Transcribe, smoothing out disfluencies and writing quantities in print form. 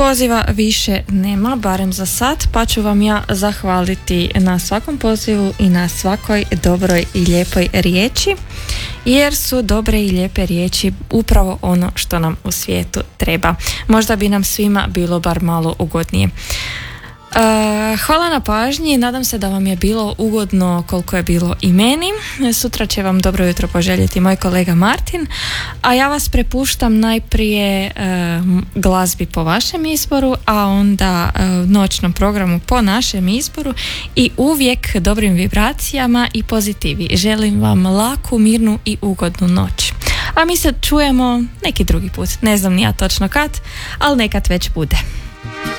Poziva više nema, barem za sad, pa ću vam ja zahvaliti na svakom pozivu i na svakoj dobroj i lijepoj riječi, jer su dobre i lijepe riječi upravo ono što nam u svijetu treba. Možda bi nam svima bilo bar malo ugodnije. Hvala na pažnji, nadam se da vam je bilo ugodno koliko je bilo i meni. Sutra će vam dobro jutro poželjeti moj kolega Martin, a ja vas prepuštam najprije glazbi po vašem izboru, a onda noćnom programu po našem izboru i uvijek dobrim vibracijama i pozitivi. Želim vam laku, mirnu i ugodnu noć. A mi se čujemo neki drugi put, ne znam ni ja točno kad, ali nekad već bude.